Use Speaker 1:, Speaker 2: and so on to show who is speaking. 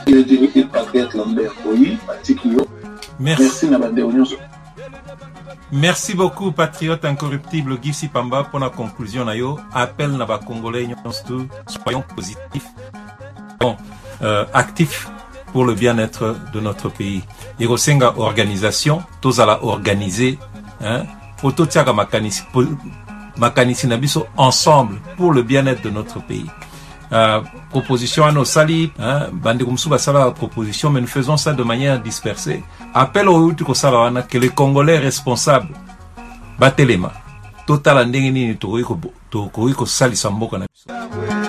Speaker 1: et Patrick Lambert. Oui, merci Nabande Onyoso.
Speaker 2: Merci beaucoup, patriote incorruptible Guy Sipamba, pour la conclusion. Appel à Congolais, soyons positifs, actifs pour le bien-être de notre pays. Et Rosenga organisation, tous à la organiser, Ototiaga Makanisi Nabiso ensemble pour le bien-être de notre pays. Proposition à nos sali, Bandekumsuba Sala proposition, mais nous faisons ça de manière dispersée. Appel au Utuko Salawana que les Congolais responsables batelema total ndenge nini to ko sali samboka na biso.